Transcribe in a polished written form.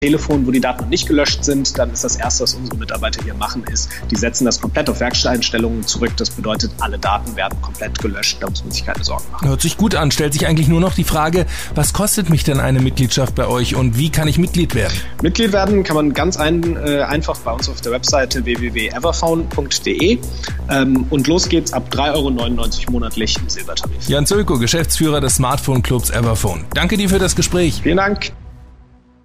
Telefon, wo die Daten noch nicht gelöscht sind, dann ist das Erste, was unsere Mitarbeiter hier machen, die setzen das komplett auf Werkstatteinstellungen zurück. Das bedeutet, alle Daten werden komplett gelöscht, da muss man sich keine Sorgen machen. Hört sich gut an. Stellt sich eigentlich nur noch die Frage, was kostet mich denn eine Mitgliedschaft bei euch und wie kann ich Mitglied werden? Mitglied werden kann man ganz einfach bei uns auf der Webseite www.everphone.de und los geht's ab 3,99 € monatlich im Silbertarif. Jan Zölko, Geschäftsführer des Smartphone-Clubs Everphone. Danke dir für das Gespräch. Vielen Dank.